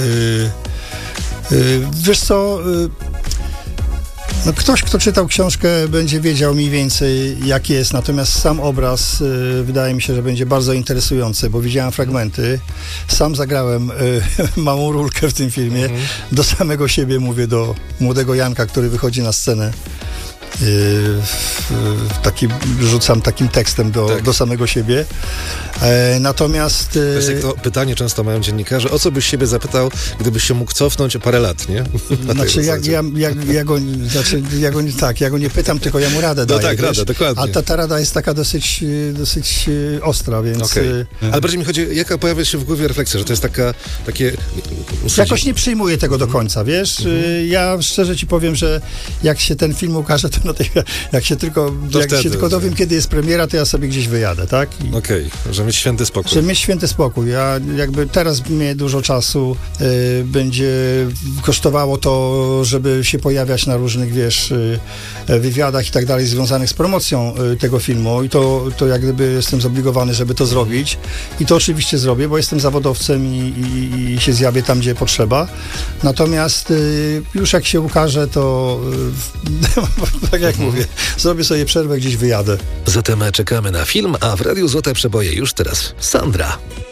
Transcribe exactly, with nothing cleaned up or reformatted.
Yy, yy, wiesz co, yy, no ktoś, kto czytał książkę, będzie wiedział mniej więcej, jak jest, natomiast sam obraz yy, wydaje mi się, że będzie bardzo interesujący, bo widziałem fragmenty, sam zagrałem yy, małą rulkę w tym filmie, mhm. do samego siebie mówię, do młodego Janka, który wychodzi na scenę. Yy, taki, rzucam takim tekstem do, tak. do samego siebie. E, natomiast... To jest jak to pytanie często mają dziennikarze, o co byś siebie zapytał, gdybyś się mógł cofnąć o parę lat, nie? Znaczy, ja, ja, ja, ja, go, znaczy ja go tak, ja go nie pytam, tylko ja mu radę no daję. tak, rada, dokładnie. A ta, ta rada jest taka dosyć, dosyć ostra, więc... Okay. Ale bardziej mi chodzi, jaka pojawia się w głowie refleksja, że to jest taka, takie... Jakoś nie przyjmuję tego do końca, wiesz? Mhm. Ja szczerze ci powiem, że jak się ten film ukaże, to no, jak się tylko, jak wtedy, się tylko dowiem, kiedy jest premiera, to ja sobie gdzieś wyjadę, tak? Okej, okay, że mieć święty spokój. Że mieć święty spokój. Ja jakby teraz mnie dużo czasu y, będzie kosztowało to, żeby się pojawiać na różnych, wiesz, y, wywiadach i tak dalej, związanych z promocją y, tego filmu i to, to jak gdyby jestem zobligowany, żeby to zrobić i to oczywiście zrobię, bo jestem zawodowcem i, i, i się zjawię tam, gdzie potrzeba. Natomiast y, już jak się ukaże, to y, tak jak mówię, zrobię sobie przerwę, gdzieś wyjadę. Zatem czekamy na film, a w Radiu Złote Przeboje już teraz Sandra.